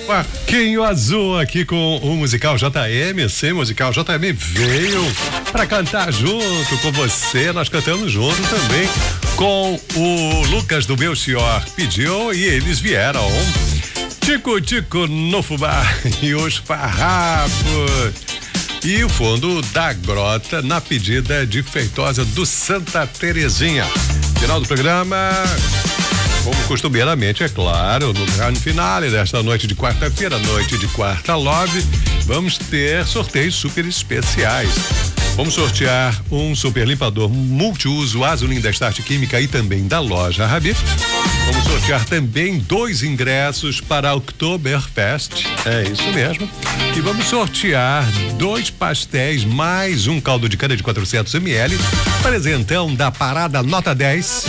Marquinho Azul aqui com o Musical JM. Sim, Musical JM veio para cantar junto com você. Nós cantamos junto também com o Lucas do Belchior. Pediu e eles vieram. Tico Tico no Fubá e os Farrapos. E o Fundo da Grota na pedida de Feitosa do Santa Terezinha. Final do programa, como costumeiramente, é claro, no grande finale desta noite de quarta-feira, noite de quarta love, vamos ter sorteios super especiais. Vamos sortear um super limpador multiuso Azulin da Start Química e também da loja Rabi. Vamos sortear também 2 ingressos para a Oktoberfest, é isso mesmo. E vamos sortear 2 pastéis mais um caldo de cana de 400 ml, presentão da Parada Nota 10.